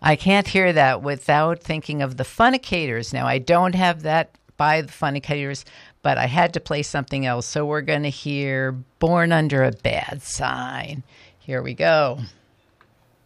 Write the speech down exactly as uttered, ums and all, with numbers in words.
I can't hear that without thinking of the Funicators. Now, I don't have that by the Funicators, but I had to play something else. So we're going to hear Born Under a Bad Sign. Here we go.